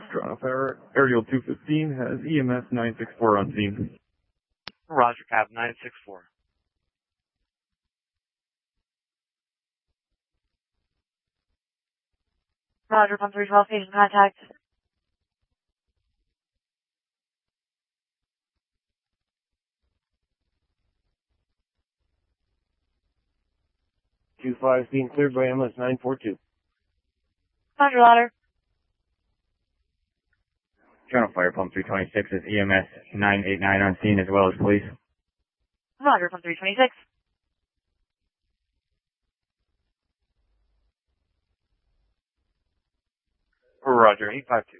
Toronto Fire, Aerial 215 has EMS 964 on scene. Roger, Cab 964. Roger, Pump 312, station contact. Q5 being cleared by MS 942. Roger, ladder. Toronto Fire, Pump 326 is EMS 989 on scene as well as police. Roger, Pump 326. Roger, 852.